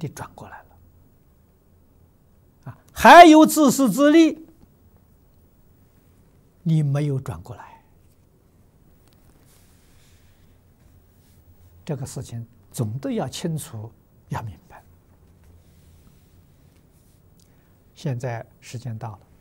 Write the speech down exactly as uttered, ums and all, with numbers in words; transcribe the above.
的转过来了啊！还有自私自利，你没有转过来，这个事情总得要清楚，要明白。现在时间到了。